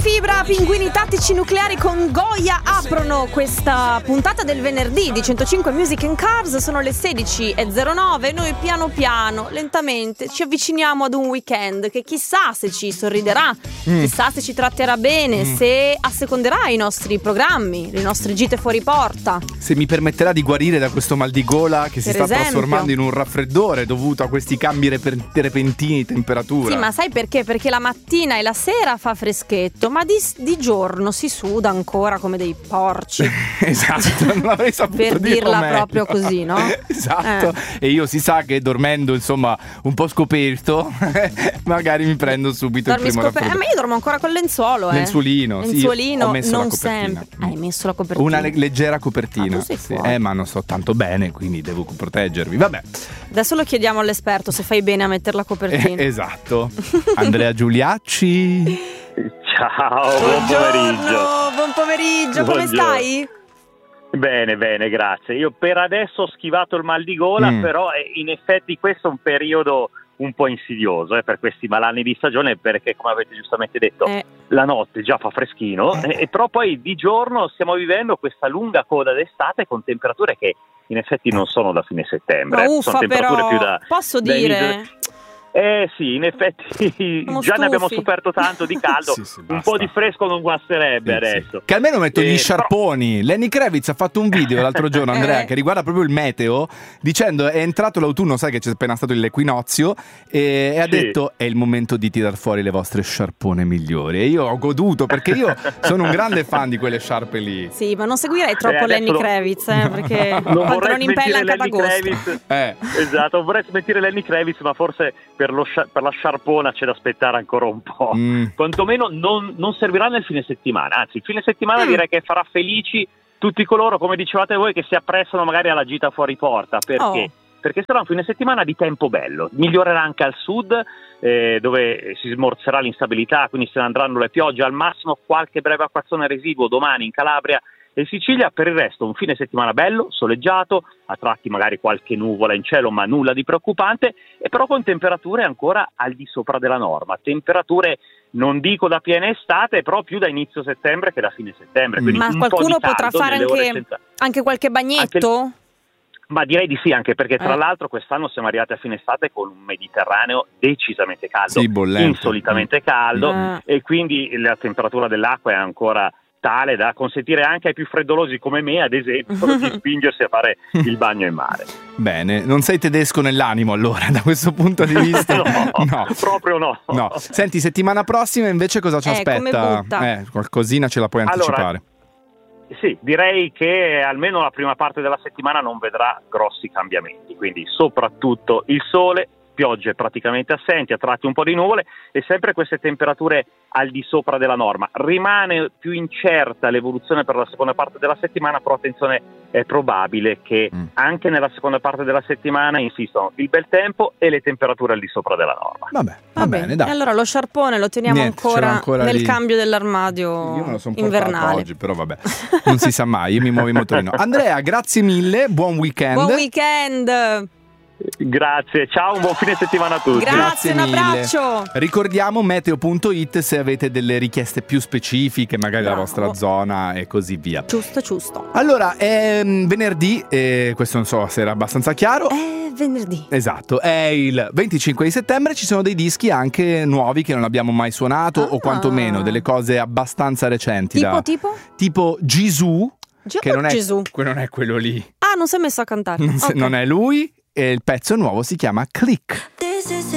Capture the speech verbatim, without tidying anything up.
fibra, pinguini tattici nucleari con Goya aprono questa puntata del venerdì di centocinque Music and Cars. Sono le sedici e zero nove. Noi piano piano, lentamente ci avviciniamo ad un weekend che chissà se ci sorriderà, mm. chissà se ci tratterà bene, mm. se asseconderà i nostri programmi, le nostre gite fuori porta, se mi permetterà di guarire da questo mal di gola che si per sta esempio. trasformando in un raffreddore dovuto a questi cambi rep- repentini di temperatura. Sì, ma sai perché? Perché la mattina e la sera fa freschetto, ma di, di giorno si suda ancora come dei porci. Esatto, non avrei saputo per dirla meglio. Proprio così, no? Esatto, eh. E io si sa che dormendo insomma un po' scoperto magari mi prendo subito Dormi il primo scoper- raffreddore. eh, ma io dormo ancora con lenzuolo, eh. Lenzuolino, Lenzuolino, sì, ho messo non la copertina. sempre. Hai messo la copertina? Una le- leggera copertina. Ah, tu sei sì. fuori. Eh, ma non so tanto bene, quindi devo proteggervi. Vabbè. Adesso lo chiediamo all'esperto se fai bene a mettere la copertina. Eh, esatto. Andrea Giuliacci. Ciao, buon pomeriggio. Buon pomeriggio, come Buongiorno. stai? Bene, bene, grazie. Io per adesso ho schivato il mal di gola, Mm. però eh, in effetti questo è un periodo un po' insidioso eh, per questi malanni di stagione, perché come avete giustamente detto Eh. la notte già fa freschino, eh, e però poi di giorno stiamo vivendo questa lunga coda d'estate con temperature che in effetti non sono da fine settembre. Ma eh, uffa, sono temperature però, più da posso da dire... inizio- Eh sì, in effetti Siamo già ne abbiamo stufi. sofferto tanto di caldo, Sì, sì, un basta. po' di fresco non guasterebbe Sì, adesso. sì. Che almeno metto gli Eh, sciarponi. Lenny Kravitz ha fatto un video l'altro giorno, Andrea, Eh. che riguarda proprio il meteo, dicendo è entrato l'autunno, sai che c'è appena stato l'equinozio, e, e ha Sì. detto è il momento di tirar fuori le vostre sciarpone migliori. E io ho goduto perché io sono un grande fan di quelle sciarpe lì. Sì, ma non seguirei troppo Eh, adesso Lenny lo- Kravitz, eh, perché Non quando vorrei non impella smentire anche ad Lenny agosto. Kravitz, Eh. esatto, vorrei smentire Lenny Kravitz, ma forse per, lo scia- per la sciarpona c'è da aspettare ancora un po'. Mm. Quantomeno non, non servirà nel fine settimana, anzi il fine settimana Mm. direi che farà felici tutti coloro, come dicevate voi, che si appressano magari alla gita fuori porta. Perché? Oh. Perché sarà un fine settimana di tempo bello, migliorerà anche al sud, eh, dove si smorzerà l'instabilità, quindi se ne andranno le piogge, al massimo qualche breve acquazzone residuo domani in Calabria e Sicilia. Per il resto un fine settimana bello, soleggiato, a tratti magari qualche nuvola in cielo, ma nulla di preoccupante, e però con temperature ancora al di sopra della norma, temperature non dico da piena estate, però più da inizio settembre che da fine settembre. Quindi Ma un po' qualcuno di caldo potrà fare nelle ore anche, senza- anche qualche bagnetto? Ma direi di sì, anche perché tra Eh. l'altro quest'anno siamo arrivati a fine estate con un Mediterraneo decisamente caldo, Sì, bollente. insolitamente caldo, Mm. e quindi la temperatura dell'acqua è ancora tale da consentire anche ai più freddolosi come me, ad esempio, di spingersi a fare il bagno in mare. Bene, non sei tedesco nell'animo allora, da questo punto di vista. No, proprio no. No. Senti, settimana prossima invece cosa ci Eh, come aspetta? butta? Eh, qualcosina ce la puoi Allora, anticipare. Sì, direi che almeno la prima parte della settimana non vedrà grossi cambiamenti, quindi soprattutto il sole, piogge praticamente assenti, a tratti un po' di nuvole e sempre queste temperature al di sopra della norma. Rimane più incerta l'evoluzione per la seconda parte della settimana, però attenzione, è probabile che Mm. anche nella seconda parte della settimana insistano il bel tempo e le temperature al di sopra della norma. Vabbè, va, Va bene, bene, dai. e allora lo sciarpone lo teniamo Niente, ce l'ho ancora, ancora nel lì. cambio dell'armadio Io me lo sono portato invernale. oggi, però vabbè, non si sa mai, io mi muovo in motorino. Andrea, grazie mille, buon weekend. Buon weekend! Grazie, ciao, un buon fine settimana a tutti. Grazie, un mille. abbraccio. Ricordiamo meteo punto it se avete delle richieste più specifiche, magari della Bravo. vostra zona e così via. Giusto, giusto. Allora, è mm, venerdì, e questo non so se era abbastanza chiaro. È venerdì. Esatto, è il venticinque di settembre, ci sono dei dischi anche nuovi che non abbiamo mai suonato Ah. o quantomeno delle cose abbastanza recenti. Tipo, da- tipo? tipo Gesù, Ge- che non è, Gesù. que- non è quello lì, Ah, non si è messo a cantare. non, se- Ok. non è lui, e il pezzo nuovo si chiama Click. This is